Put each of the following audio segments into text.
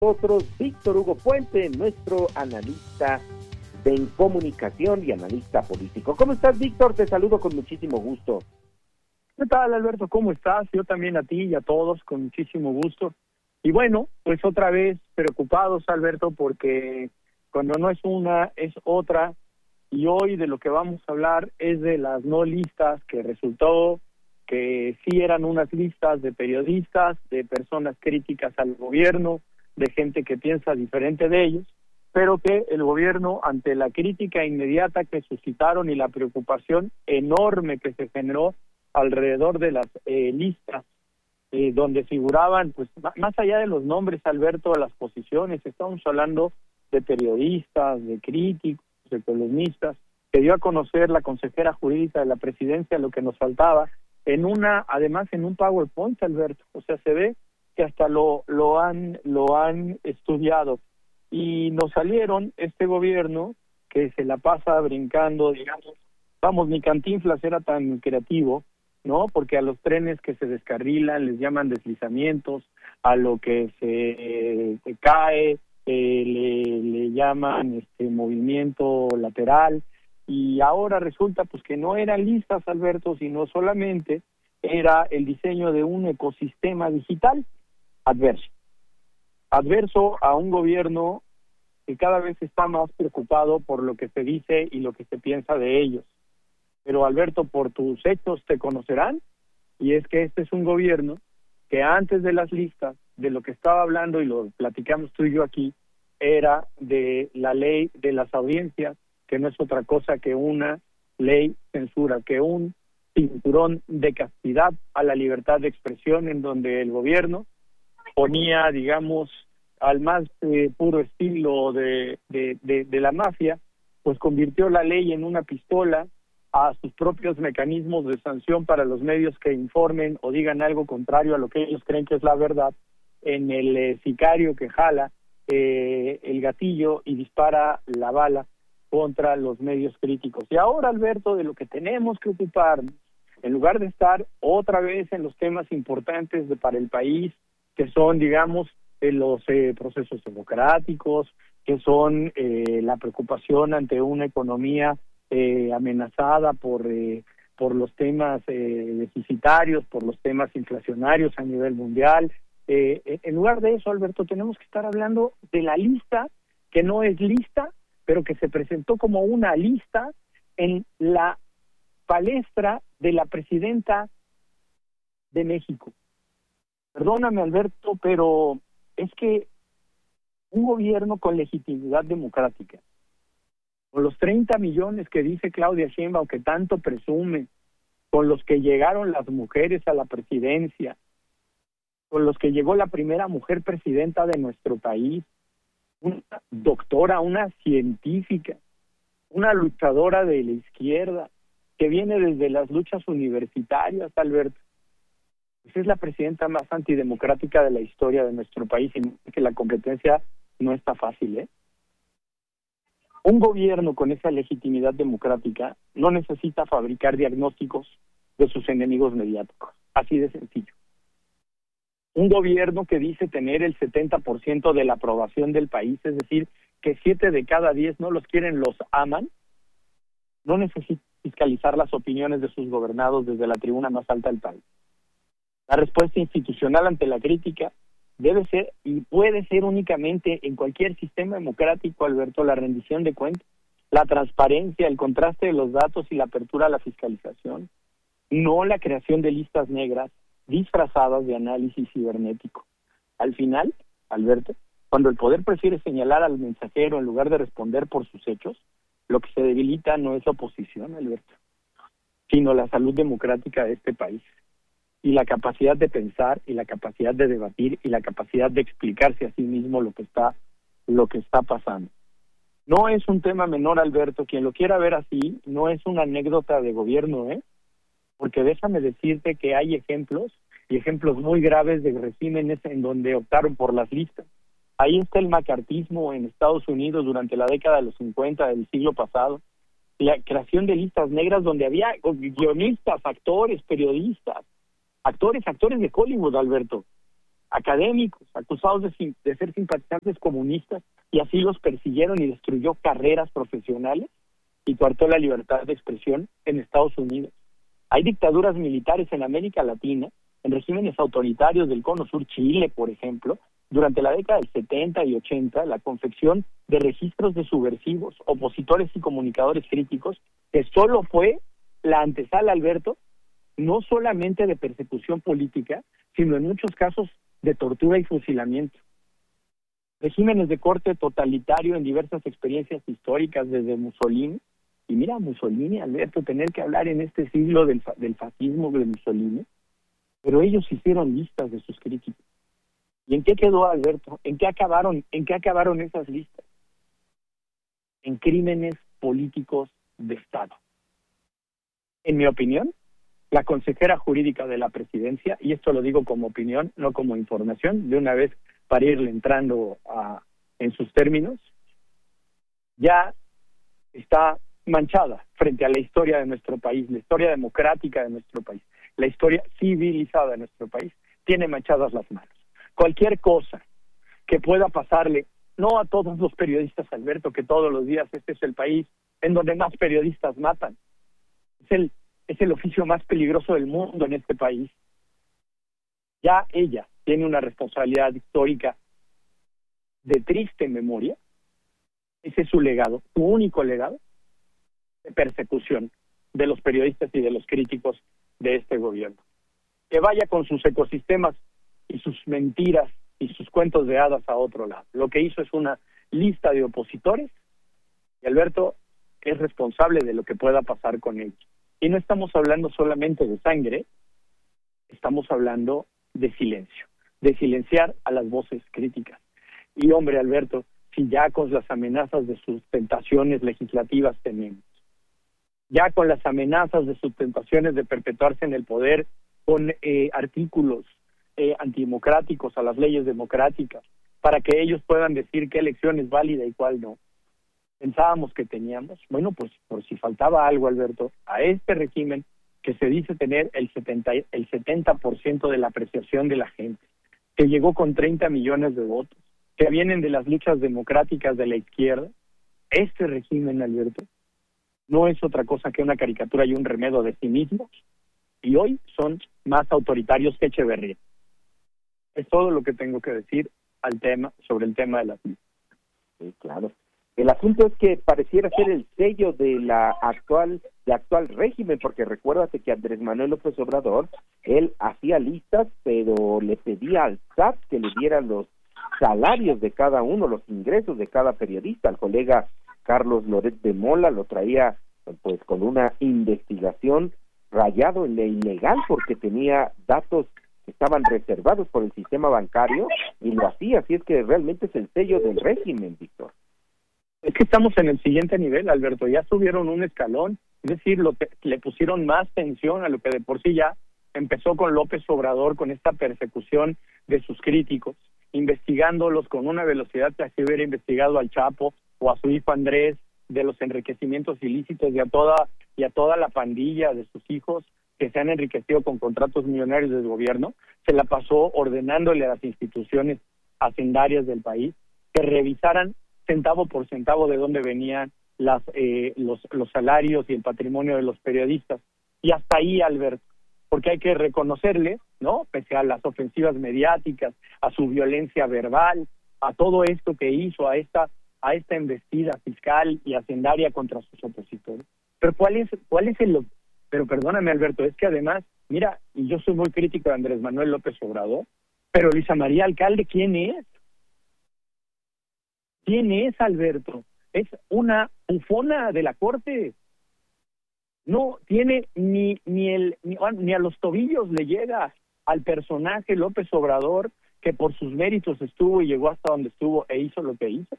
Nosotros, Víctor Hugo Puente, nuestro analista en comunicación y analista político. ¿Cómo estás, Víctor? Te saludo con muchísimo gusto. ¿Qué tal, Alberto? ¿Cómo estás? Yo también a ti y a todos con muchísimo gusto. Y bueno, pues otra vez preocupados, Alberto, porque cuando no es una, es otra. Y hoy de lo que vamos a hablar es de las no listas, que resultó que sí eran unas listas de periodistas, de personas críticas al gobierno, de gente que piensa diferente de ellos, pero que el gobierno, ante la crítica inmediata que suscitaron y la preocupación enorme que se generó alrededor de las listas, donde figuraban, pues más allá de los nombres, Alberto, las posiciones, estamos hablando de periodistas, de críticos, de columnistas, que dio a conocer la consejera jurídica de la presidencia lo que nos faltaba, además en un PowerPoint, Alberto. O sea, se ve que hasta lo han estudiado. Y nos salieron este gobierno que se la pasa brincando, digamos, ni Cantinflas era tan creativo, ¿no? Porque a los trenes que se descarrilan les llaman deslizamientos, a lo que se cae le llaman movimiento lateral, y ahora resulta pues que no eran listas, Alberto, sino solamente era el diseño de un ecosistema digital adverso a un gobierno que cada vez está más preocupado por lo que se dice y lo que se piensa de ellos. Pero, Alberto, por tus hechos te conocerán, y es que este es un gobierno que antes de las listas, de lo que estaba hablando, y lo platicamos tú y yo aquí, era de la ley de las audiencias, que no es otra cosa que una ley censura, que un cinturón de castidad a la libertad de expresión, en donde el gobierno ponía, digamos, al más puro estilo de la mafia, pues convirtió la ley en una pistola a sus propios mecanismos de sanción para los medios que informen o digan algo contrario a lo que ellos creen que es la verdad, en el sicario que jala el gatillo y dispara la bala contra los medios críticos. Y ahora, Alberto, de lo que tenemos que ocuparnos, en lugar de estar otra vez en los temas importantes para el país, que son, digamos, los procesos democráticos, que son la preocupación ante una economía amenazada por los temas deficitarios, por los temas inflacionarios a nivel mundial. En lugar de eso, Alberto, tenemos que estar hablando de la lista, que no es lista, pero que se presentó como una lista en la palestra de la presidenta de México. Perdóname, Alberto, pero es que un gobierno con legitimidad democrática, con los 30 millones que dice Claudia Sheinbaum que tanto presume, con los que llegaron las mujeres a la presidencia, con los que llegó la primera mujer presidenta de nuestro país, una doctora, una científica, una luchadora de la izquierda, que viene desde las luchas universitarias, Alberto. Esa es la presidenta más antidemocrática de la historia de nuestro país, y que la competencia no está fácil, ¿eh? Un gobierno con esa legitimidad democrática no necesita fabricar diagnósticos de sus enemigos mediáticos, así de sencillo. Un gobierno que dice tener el 70% de la aprobación del país, es decir, que 7 de cada 10 no los quieren, los aman, no necesita fiscalizar las opiniones de sus gobernados desde la tribuna más alta del país. La respuesta institucional ante la crítica debe ser y puede ser únicamente en cualquier sistema democrático, Alberto, la rendición de cuentas, la transparencia, el contraste de los datos y la apertura a la fiscalización, no la creación de listas negras disfrazadas de análisis cibernético. Al final, Alberto, cuando el poder prefiere señalar al mensajero en lugar de responder por sus hechos, lo que se debilita no es la oposición, Alberto, sino la salud democrática de este país, y la capacidad de pensar, y la capacidad de debatir, y la capacidad de explicarse a sí mismo lo que está pasando. No es un tema menor, Alberto. Quien lo quiera ver así, no es una anécdota de gobierno, porque déjame decirte que hay ejemplos, y ejemplos muy graves de regímenes en donde optaron por las listas. Ahí está el macartismo en Estados Unidos durante la década de los 50 del siglo pasado, la creación de listas negras donde había guionistas, actores, periodistas, actores de Hollywood, Alberto, académicos acusados de ser simpatizantes comunistas, y así los persiguieron y destruyó carreras profesionales y coartó la libertad de expresión en Estados Unidos. Hay dictaduras militares en América Latina, en regímenes autoritarios del Cono Sur, Chile, por ejemplo. Durante la década del 70 y 80, la confección de registros de subversivos, opositores y comunicadores críticos, que solo fue la antesala, Alberto, no solamente de persecución política, sino en muchos casos de tortura y fusilamiento. Regímenes de corte totalitario en diversas experiencias históricas desde Mussolini. Y mira, Mussolini, Alberto, tener que hablar en este siglo del fascismo de Mussolini, pero ellos hicieron listas de sus críticos. ¿Y en qué quedó, Alberto? ¿En qué acabaron esas listas? En crímenes políticos de Estado. En mi opinión, la consejera jurídica de la presidencia, y esto lo digo como opinión, no como información, de una vez para irle entrando en sus términos, ya está manchada frente a la historia de nuestro país, la historia democrática de nuestro país, la historia civilizada de nuestro país, tiene manchadas las manos. Cualquier cosa que pueda pasarle, no a todos los periodistas, Alberto, que todos los días este es el país en donde más periodistas matan, es el oficio más peligroso del mundo en este país. Ya ella tiene una responsabilidad histórica de triste memoria. Ese es su legado, su único legado de persecución de los periodistas y de los críticos de este gobierno. Que vaya con sus ecosistemas y sus mentiras y sus cuentos de hadas a otro lado. Lo que hizo es una lista de opositores y Alberto es responsable de lo que pueda pasar con ellos. Y no estamos hablando solamente de sangre, estamos hablando de silencio, de silenciar a las voces críticas. Y hombre, Alberto, si ya con las amenazas de sus tentaciones legislativas tenemos, ya con las amenazas de sus tentaciones de perpetuarse en el poder, con artículos antidemocráticos a las leyes democráticas, para que ellos puedan decir qué elección es válida y cuál no, pensábamos que teníamos, bueno, pues por si faltaba algo, Alberto, a este régimen que se dice tener el 70% de la apreciación de la gente, que llegó con 30 millones de votos, que vienen de las luchas democráticas de la izquierda, este régimen, Alberto, no es otra cosa que una caricatura y un remedio de sí mismos, y hoy son más autoritarios que Echeverría. Es todo lo que tengo que decir sobre el tema de las listas. Sí, claro. El asunto es que pareciera ser el sello de actual régimen, porque recuérdate que Andrés Manuel López Obrador, él hacía listas, pero le pedía al SAT que le diera los salarios de cada uno, los ingresos de cada periodista. Al colega Carlos Loret de Mola lo traía pues con una investigación rayado en lo ilegal, porque tenía datos que estaban reservados por el sistema bancario y lo hacía. Así es que realmente es el sello del régimen, Víctor. Es que estamos en el siguiente nivel, Alberto, ya subieron un escalón, es decir, le pusieron más tensión a lo que de por sí ya empezó con López Obrador, con esta persecución de sus críticos, investigándolos con una velocidad que así hubiera investigado al Chapo o a su hijo Andrés, de los enriquecimientos ilícitos y a toda la pandilla de sus hijos que se han enriquecido con contratos millonarios del gobierno. Se la pasó ordenándole a las instituciones hacendarias del país que revisaran centavo por centavo de dónde venían los salarios y el patrimonio de los periodistas. Y hasta ahí, Alberto, porque hay que reconocerle, ¿no? Pese a las ofensivas mediáticas, a su violencia verbal, a todo esto que hizo, a esta embestida fiscal y hacendaria contra sus opositores. Pero pero perdóname, Alberto, es que además, mira, y yo soy muy crítico de Andrés Manuel López Obrador, pero Luisa María Alcalde, ¿quién es? ¿Quién es, Alberto? Es una bufona de la corte. No tiene ni a los tobillos le llega al personaje López Obrador, que por sus méritos estuvo y llegó hasta donde estuvo e hizo lo que hizo.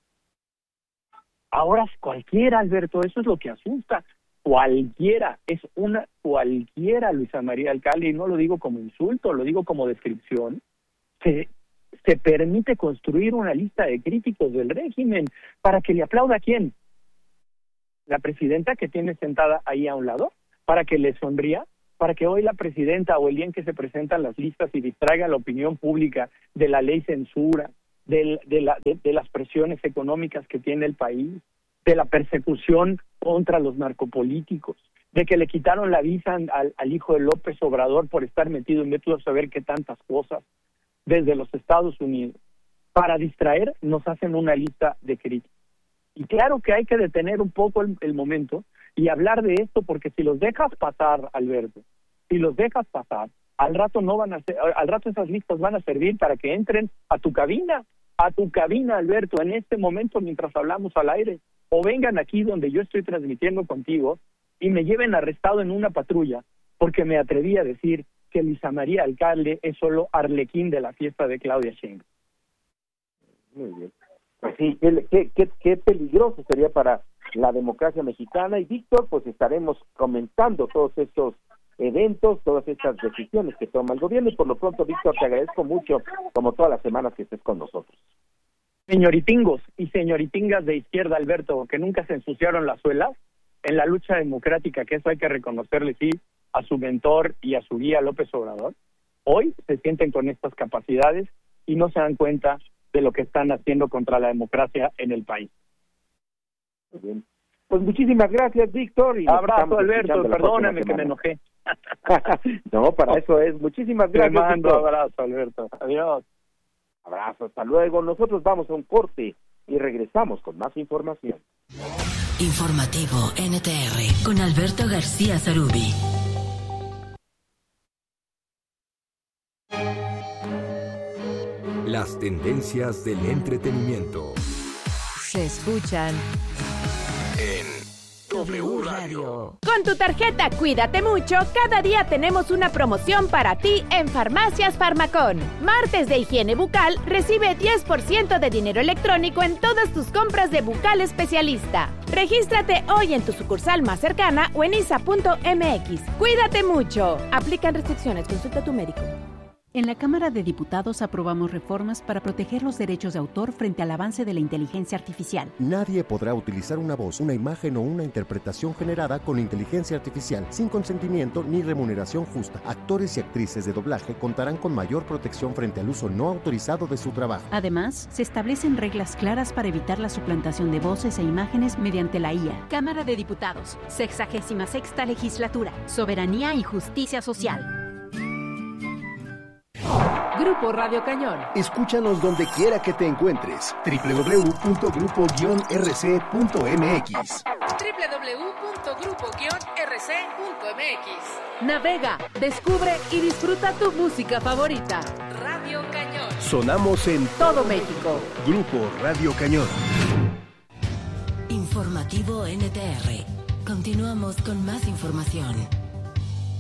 Ahora es cualquiera, Alberto, eso es lo que asusta. Cualquiera, cualquiera, Luisa María Alcalde, y no lo digo como insulto, lo digo como descripción. Se permite construir una lista de críticos del régimen para que le aplauda a ¿quién? La presidenta que tiene sentada ahí a un lado, para que le sonría para que hoy la presidenta o el día en que se presentan las listas y distraiga a la opinión pública de la ley censura, de las presiones económicas que tiene el país, de la persecución contra los narcopolíticos, de que le quitaron la visa al hijo de López Obrador por estar metido en métodos a saber qué tantas cosas desde los Estados Unidos. Para distraer nos hacen una lista de críticas. Y claro que hay que detener un poco el momento y hablar de esto, porque si los dejas pasar, Alberto, si los dejas pasar, al rato esas listas van a servir para que entren a tu cabina, Alberto, en este momento mientras hablamos al aire, o vengan aquí donde yo estoy transmitiendo contigo y me lleven arrestado en una patrulla, porque me atreví a decir que Luisa María Alcalde es solo arlequín de la fiesta de Claudia Sheinbaum. Muy bien. Pues sí, qué peligroso sería para la democracia mexicana. Y Víctor, pues estaremos comentando todos estos eventos, todas estas decisiones que toma el gobierno. Y por lo pronto, Víctor, te agradezco mucho, como todas las semanas, que estés con nosotros. Señoritingos y señoritingas de izquierda, Alberto, que nunca se ensuciaron las suelas en la lucha democrática, que eso hay que reconocerle, sí, a su mentor y a su guía López Obrador, hoy se sienten con estas capacidades y no se dan cuenta de lo que están haciendo contra la democracia en el país. Muy bien. Pues muchísimas gracias, Víctor. Y abrazo, Alberto, perdóname que me enojé. No, para eso es. Muchísimas gracias. Te mando Víctor. Abrazo, Alberto. Adiós. Abrazo, hasta luego. Nosotros vamos a un corte y regresamos con más información. Informativo NTR con Alberto García Zarubi. Las tendencias del entretenimiento se escuchan en W Radio. Con tu tarjeta Cuídate Mucho, cada día tenemos una promoción para ti en Farmacias Farmacón. Martes de higiene bucal, recibe 10% de dinero electrónico en todas tus compras de bucal especialista. Regístrate hoy en tu sucursal más cercana o en isa.mx. Cuídate mucho. Aplican restricciones, consulta a tu médico. En la Cámara de Diputados aprobamos reformas para proteger los derechos de autor frente al avance de la inteligencia artificial. Nadie podrá utilizar una voz, una imagen o una interpretación generada con inteligencia artificial sin consentimiento ni remuneración justa. Actores y actrices de doblaje contarán con mayor protección frente al uso no autorizado de su trabajo. Además, se establecen reglas claras para evitar la suplantación de voces e imágenes mediante la IA. Cámara de Diputados, 66ª Legislatura, Soberanía y Justicia Social. Grupo Radio Cañón. Escúchanos donde quiera que te encuentres. www.grupo-rc.mx. www.grupo-rc.mx. Navega, descubre y disfruta tu música favorita. Radio Cañón. Sonamos en todo México. Grupo Radio Cañón. Informativo NTR. Continuamos con más información.